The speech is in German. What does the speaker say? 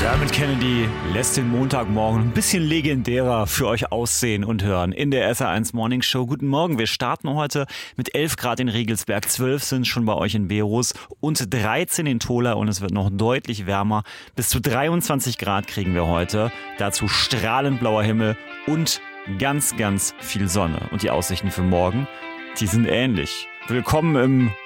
Dermot Kennedy lässt den Montagmorgen ein bisschen legendärer für euch aussehen und hören in der SR1 Morning Show. Guten Morgen, wir starten heute mit 11 Grad in Regelsberg, 12 sind schon bei euch in Berus und 13 in Tola und es wird noch deutlich wärmer. Bis zu 23 Grad kriegen wir heute, dazu strahlend blauer Himmel und ganz, ganz viel Sonne. Und die Aussichten für morgen, die sind ähnlich. Willkommen im